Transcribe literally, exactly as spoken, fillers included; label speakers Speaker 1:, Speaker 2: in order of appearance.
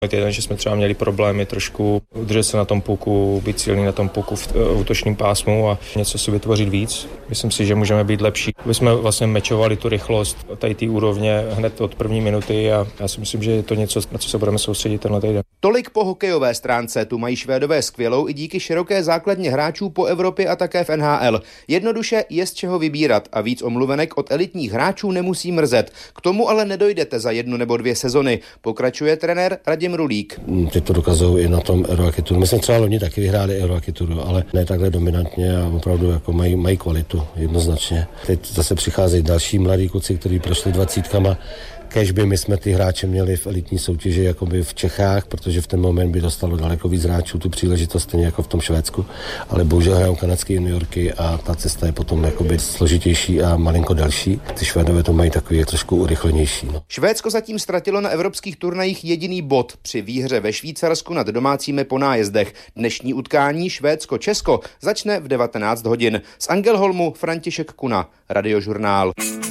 Speaker 1: Týden, že jsme třeba měli problémy trošku udržet se na tom puku, být silný na tom puku v útočním pásmu a něco si vytvořit víc. Myslím si, že můžeme být lepší. My jsme vlastně mečovali tu rychlost tady té úrovně hned od první minuty a já si myslím, že je to něco, na co se budeme soustředit tenhle týden.
Speaker 2: Tolik po hokejové stránce. Tu mají Švédové skvělou i díky široké základně hráčů po Evropě a také v N H L. Jednoduše je z čeho vybírat a víc omluvenek od elitních hráčů nemusí mrzet. K tomu ale nedojdete za jednu nebo dvě sezony, pokračuje trenér Radim Rulík.
Speaker 3: Teď to dokazují i na tom Eurohockey Touru. My jsme třeba loni taky vyhráli Eurohockey Touru, ale ne takhle dominantně a opravdu jako mají, mají kvalitu jednoznačně. Teď zase přicházejí další mladí kluci, kteří prošli dvacítkama. Kéž by my jsme ty hráče měli v elitní soutěži jakoby v Čechách, protože v ten moment by dostalo daleko víc hráčů tu příležitost, stejně jako v tom Švédsku, ale bohužel hrajou kanadské juniorky a ta cesta je potom jakoby složitější a malinko další. Ty Švédové to mají takový trošku urychlenější. No.
Speaker 2: Švédsko zatím ztratilo na evropských turnajích jediný bod při výhře ve Švýcarsku nad domácími po nájezdech. Dnešní utkání Švédsko-Česko začne v devatenáct hodin. Z Angelholmu František Kuna, Radiožurnál.